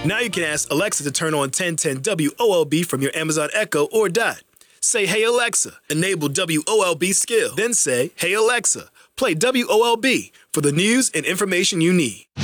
Now you can ask Alexa to turn on 1010 WOLB from your Amazon Echo or Dot. Say, "Hey Alexa, enable WOLB skill." Then say, "Hey Alexa, play WOLB for the news and information you need."